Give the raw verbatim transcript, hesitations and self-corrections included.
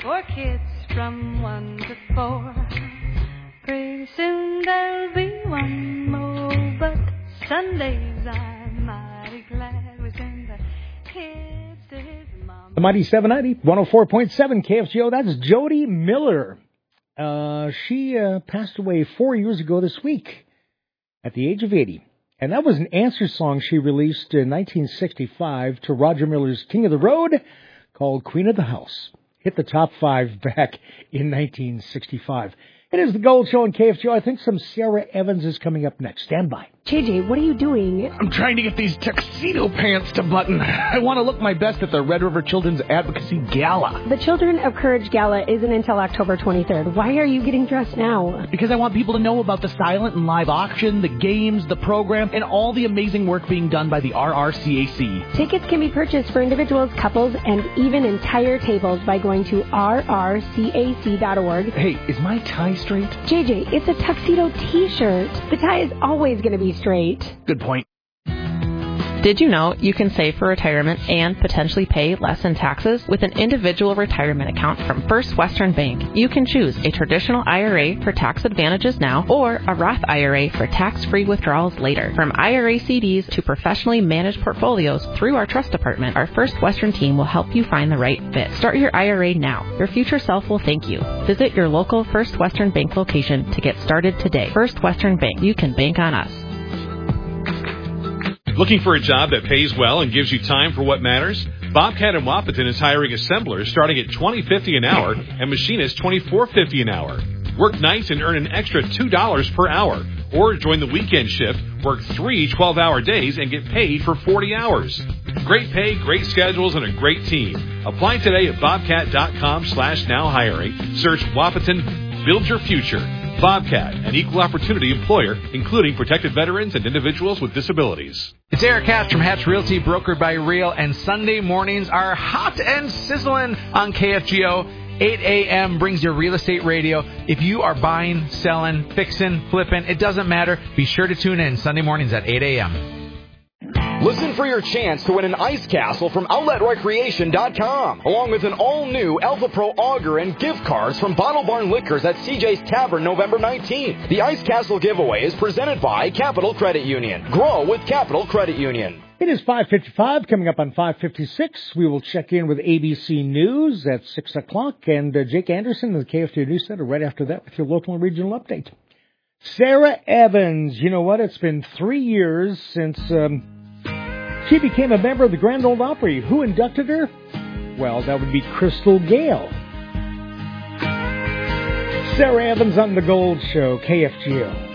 for kids from one to four. Pretty soon there'll be one more, but Sundays I'm mighty glad we send the kids to his mom. The Mighty seven ninety, one oh four point seven K F G O. That's Jody Miller. Uh, she uh, passed away four years ago this week at the age of eighty. And that was an answer song she released in nineteen sixty-five to Roger Miller's King of the Road called Queen of the House. Hit the top five back in nineteen sixty-five. It is the Gold Show on K F G O. I think some Sarah Evans is coming up next. Stand by. J J, what are you doing? I'm trying to get these tuxedo pants to button. I want to look my best at the Red River Children's Advocacy Gala. The Children of Courage Gala isn't until October twenty-third. Why are you getting dressed now? Because I want people to know about the silent and live auction, the games, the program, and all the amazing work being done by the R R C A C. Tickets can be purchased for individuals, couples, and even entire tables by going to R R C A C dot org. Hey, is my tie straight? J J, it's a tuxedo t-shirt. The tie is always going to be straight. Good point. Did you know you can save for retirement and potentially pay less in taxes with an individual retirement account from First Western Bank? You can choose a traditional I R A for tax advantages now or a Roth I R A for tax-free withdrawals later. From I R A C Ds to professionally managed portfolios through our trust department, our First Western team will help you find the right fit. Start your I R A now. Your future self will thank you. Visit your local First Western Bank location to get started today. First Western Bank. You can bank on us. Looking for a job that pays well and gives you time for what matters? Bobcat and Wahpeton is hiring assemblers starting at twenty fifty an hour and machinists twenty-four fifty an hour. Work nights and earn an extra two dollars per hour. Or join the weekend shift, work three twelve-hour days, and get paid for forty hours. Great pay, great schedules, and a great team. Apply today at bobcat.com slash now hiring. Search Wahpeton. Build your future. Bobcat, an equal opportunity employer, including protected veterans and individuals with disabilities. It's Eric Hatch from Hatch Realty, brokered by Real, and Sunday mornings are hot and sizzling on K F G O. eight a.m. brings your real estate radio. If you are buying, selling, fixing, flipping, it doesn't matter. Be sure to tune in Sunday mornings at eight a.m. Listen for your chance to win an ice castle from outlet recreation dot com, along with an all-new Alpha Pro auger and gift cards from Bottle Barn Liquors at C J's Tavern November nineteenth. The Ice Castle giveaway is presented by Capital Credit Union. Grow with Capital Credit Union. It is five fifty-five. Coming up on five fifty-six, we will check in with A B C News at six o'clock, and uh, Jake Anderson of the K F G O News Center right after that with your local and regional update. Sarah Evans, you know what? It's been three years since um, she became a member of the Grand Ole Opry. Who inducted her? Well, that would be Crystal Gayle. Sarah Evans on The Gold Show, K F G O.